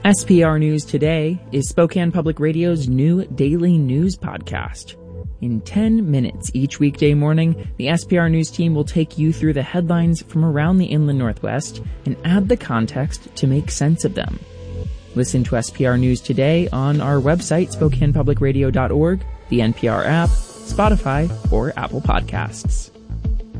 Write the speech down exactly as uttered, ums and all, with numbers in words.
S P R News Today is Spokane Public Radio's new daily news podcast. In ten minutes each weekday morning, the S P R News team will take you through the headlines from around the Inland Northwest and add the context to make sense of them. Listen to S P R News Today on our website, spokane public radio dot org, the N P R app, Spotify, or Apple Podcasts.